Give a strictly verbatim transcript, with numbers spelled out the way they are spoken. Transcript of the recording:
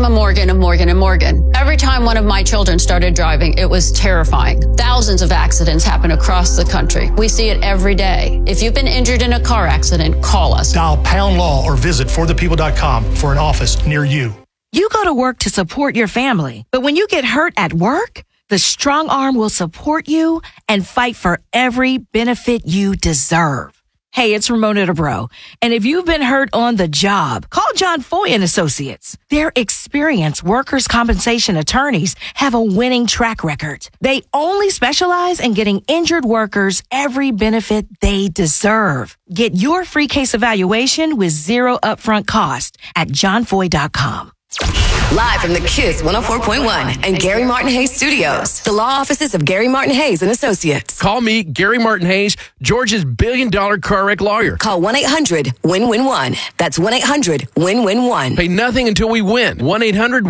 I'm a Morgan of Morgan and Morgan. Every time one of my children started driving, it was terrifying. Thousands of accidents happen across the country. We see it every day. If you've been injured in a car accident, call us. Dial pound law or visit for the people dot com for an office near you. You go to work to support your family, but when you get hurt at work, the Strong Arm will support you and fight for every benefit you deserve. Hey, it's Ramona DeBro. And if you've been hurt on the job, call John Foy and Associates. Their experienced workers' compensation attorneys have a winning track record. They only specialize in getting injured workers every benefit they deserve. Get your free case evaluation with zero upfront cost at john foy dot com. Live from the Kiss one oh four point one and Gary Martin Hayes Studios, the law offices of Gary Martin Hayes and Associates. Call me, Gary Martin Hayes, Georgia's billion-dollar car wreck lawyer. Call one eight hundred win win one. That's one eight hundred win win one. Pay nothing until we win. one eight hundred